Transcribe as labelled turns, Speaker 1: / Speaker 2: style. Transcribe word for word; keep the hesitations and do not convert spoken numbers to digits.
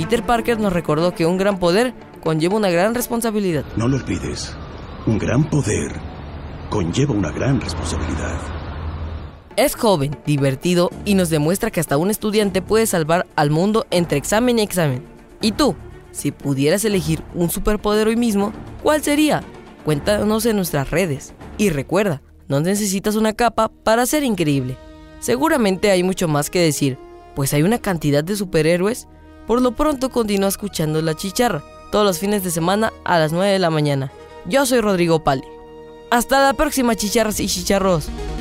Speaker 1: Peter Parker nos recordó que un gran poder conlleva una gran responsabilidad.
Speaker 2: No lo olvides, un gran poder conlleva una gran responsabilidad.
Speaker 1: Es joven, divertido y nos demuestra que hasta un estudiante puede salvar al mundo entre examen y examen. ¿Y tú? Si pudieras elegir un superpoder hoy mismo, ¿cuál sería? Cuéntanos en nuestras redes. Y recuerda, no necesitas una capa para ser increíble. Seguramente hay mucho más que decir, pues hay una cantidad de superhéroes. Por lo pronto continúa escuchando La Chicharra, todos los fines de semana a las nueve de la mañana. Yo soy Rodrigo Pali. Hasta la próxima, chicharras y chicharros.